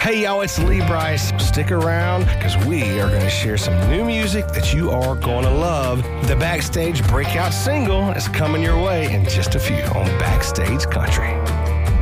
Hey y'all, it's Lee Brice. Stick around because we are going to share some new music that you are going to love. The Backstage breakout single is coming your way in just a few on Backstage Country.